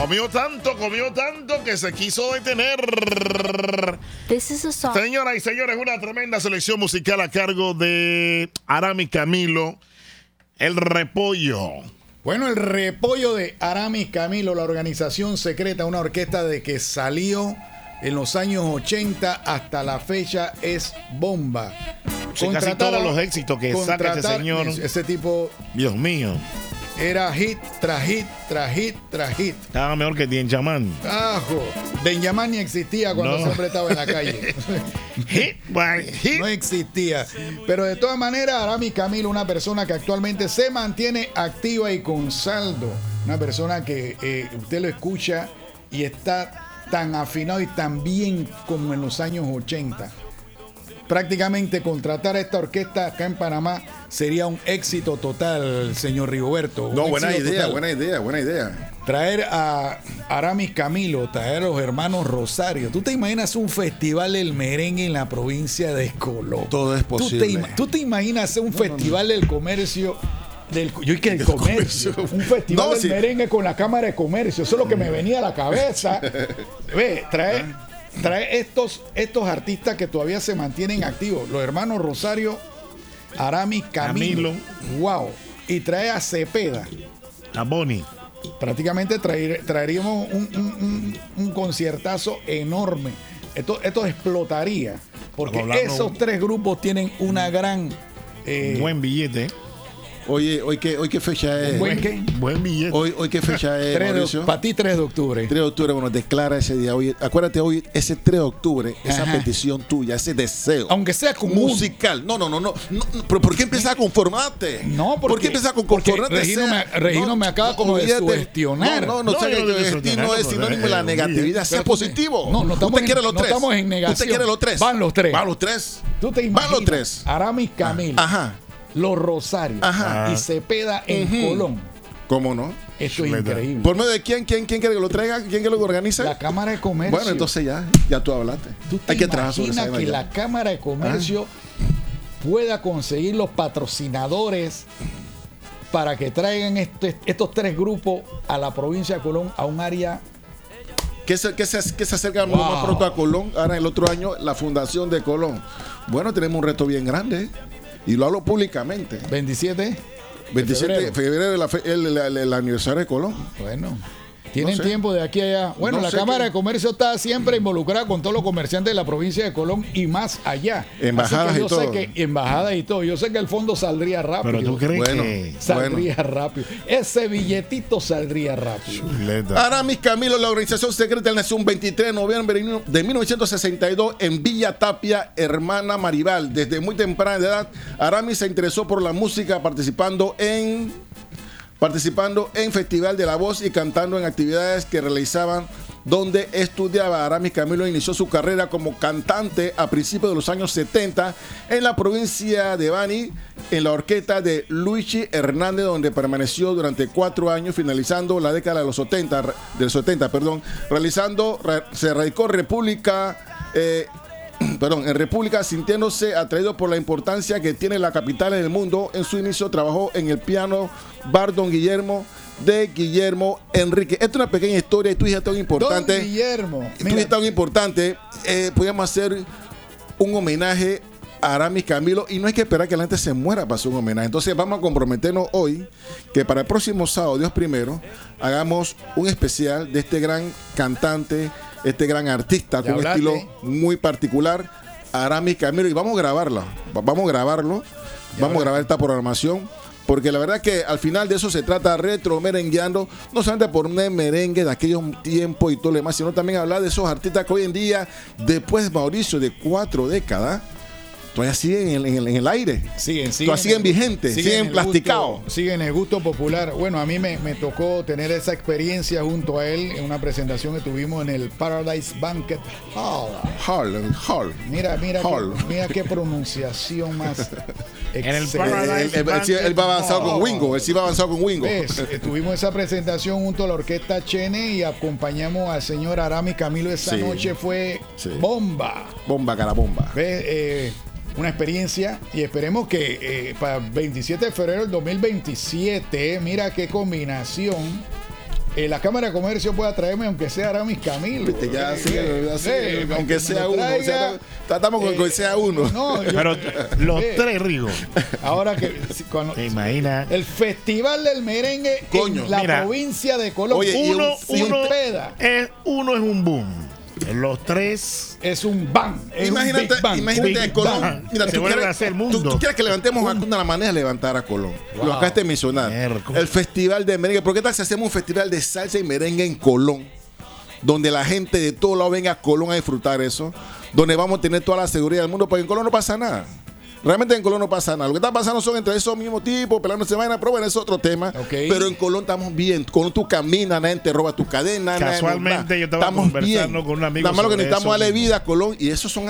Comió tanto que se quiso detener. Señoras y señores, una tremenda selección musical a cargo de Aram y Camilo. El Repollo. Bueno, el Repollo de Aram y Camilo, la organización secreta, una orquesta de que salió en los años 80 hasta la fecha, es bomba. Sí, casi todos los éxitos que saca ese señor. Ese tipo. Dios mío. Era hit tras hit, tras hit, tras hit. Estaba mejor que Dienzamán. ¡Ajo! Dienzamán ni existía cuando siempre estaba en la calle. Hit by hit. No existía. Pero de todas maneras, Aram y Camilo, una persona que actualmente se mantiene activa y con saldo. Una persona que usted lo escucha y está tan afinado y tan bien como en los años 80. Prácticamente contratar a esta orquesta acá en Panamá sería un éxito total, señor Rigoberto. No, buena idea. Traer a Aram y Camilo, traer a los hermanos Rosario. ¿Tú te imaginas un festival del merengue en la provincia de Colón? Todo es posible. ¿Tú te imaginas hacer un festival del comercio? El comercio. Un festival del merengue con la Cámara de Comercio. Eso es lo que me venía a la cabeza. Trae estos artistas que todavía se mantienen activos. Los hermanos Rosario, Aram y Camilo. Wow. Y trae a Cepeda. A Boni. Prácticamente traeríamos un conciertazo enorme. Esto explotaría. Porque esos tres grupos tienen una gran... buen billete. Oye, ¿hoy qué fecha es? Buen billete. ¿Hoy qué fecha es, Mauricio? Para ti, 3 de octubre. 3 de octubre, bueno, declara ese día. Hoy, acuérdate, hoy, ese 3 de octubre, esa petición tuya, ese deseo. Aunque sea como musical. No. ¿Pero por qué empezar a conformarte? No, ¿por qué empezar a conformarte? Regino me acaba como de sugestionar. No, es sinónimo de la negatividad. Sea positivo. No estamos quiere los tres. Estamos en negación. Usted quiere los tres. Van los tres. ¿Tú te imaginas? Van los tres. Aram y Camilo. Ajá. Los Rosarios. Ajá. Y Cepeda en Colón. ¿Cómo no? Esto es increíble. ¿Por medio de quién quiere que lo traiga? ¿Quién que lo organiza? La Cámara de Comercio. Bueno, entonces ya tú hablaste. Hay que trabajar sobre eso. Que la Cámara de Comercio pueda conseguir los patrocinadores para que traigan estos tres grupos a la provincia de Colón, a un área que se acerca más pronto a Colón. Ahora el otro año la fundación de Colón. Bueno, tenemos un reto bien grande. Y lo hablo públicamente. 27 de febrero el aniversario de Colón. Bueno, tienen tiempo de aquí a allá. Bueno, la Cámara de Comercio está siempre involucrada con todos los comerciantes de la provincia de Colón y más allá. Embajadas y todo. Embajadas y todo. Yo sé que el fondo saldría rápido. Pero tú crees que saldría rápido. Ese billetito saldría rápido. Aram y Camilo, la organización secreta, nació un 23 de noviembre de 1962 en Villa Tapia, Hermana Maribal. Desde muy temprana edad, Aram se interesó por la música participando en Festival de la Voz y cantando en actividades que realizaban donde estudiaba. Aram y Camilo inició su carrera como cantante a principios de los años 70 en la provincia de Bani, en la orquesta de Luigi Hernández, donde permaneció durante 4 años, finalizando la década de los 70, se radicó en República, sintiéndose atraído por la importancia que tiene la capital en el mundo. En su inicio trabajó en el piano bar Don Guillermo de Guillermo Enrique. Esta es una pequeña historia y tu hija tan importante. Don Guillermo. Tu hija tan importante. Podríamos hacer un homenaje a Aram y Camilo y no hay que esperar que la gente se muera para hacer un homenaje. Entonces vamos a comprometernos hoy que para el próximo sábado, Dios primero, hagamos un especial de este gran cantante, este gran artista con un estilo muy particular, Aram y Camilo, y vamos a grabarlo, vamos a grabar esta programación, porque la verdad que al final de eso se trata retro merengueando, no solamente por un merengue de aquellos tiempos y todo lo demás, sino también hablar de esos artistas que hoy en día, después, Mauricio, de 4 décadas, todavía siguen en el aire. Siguen vigentes, siguen plasticados. Siguen el gusto popular. Bueno, a mí me tocó tener esa experiencia junto a él en una presentación que tuvimos en el Paradise Banquet Hall. Mira qué pronunciación más. En el Paradise él va avanzado con Wingo. Tuvimos esa presentación junto a la orquesta Chene y acompañamos al señor Aram y Camilo esa noche. Fue bomba. Carabomba. Una experiencia y esperemos que para el 27 de febrero del 2027, mira qué combinación. la Cámara de Comercio pueda traerme, aunque sea Aramis Camilo. Aunque sea uno. Tratamos con que sea uno. No, Pero los tres, Rigo. Ahora que ¿Te imaginas? el Festival del Merengue en la provincia de Colón. Oye, uno es un boom. Los tres es un bang. Imagínate Big Colón. Bang. Mira, Se vuelve a hacer el mundo. Tú quieres que levantemos una de las maneras de levantar a Colón. Wow. Lo acabaste de mencionar. El Festival de Merengue. ¿Por qué tal si hacemos un festival de salsa y merengue en Colón? Donde la gente de todos lados venga a Colón a disfrutar eso. Donde vamos a tener toda la seguridad del mundo. Porque en Colón no pasa nada. Realmente en Colón no pasa nada. Lo que está pasando son entre esos mismos tipos, peleándose vaina, pero bueno, es otro tema. Okay. Pero en Colón estamos bien. Colón tú caminas, nadie te roba tu cadena. Casualmente yo estaba conversando con un amigo. Nada más lo que necesitamos sobre darle eso vida a Colón y esos son